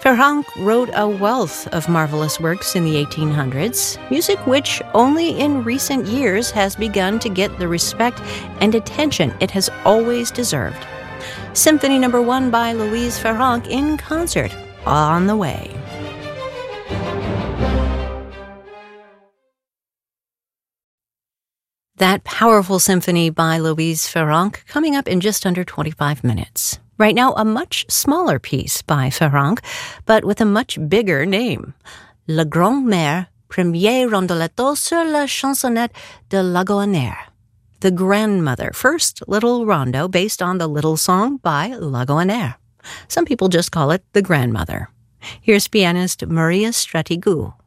Ferranc wrote a wealth of marvelous works in the 1800s, music which only in recent years has begun to get the respect and attention it has always deserved. Symphony No. 1 by Louise Ferranc in concert, on the way. That powerful symphony by Louise Ferranc coming up in just under 25 minutes. Right now, a much smaller piece by Ferranc, but with a much bigger name. La Grand-Mère, premier rondoletto sur la chansonnette de Lagoanère. The Grandmother, first little rondo based on the little song by Lagoanère. Some people just call it the Grandmother. Here's pianist Maria Stratigou.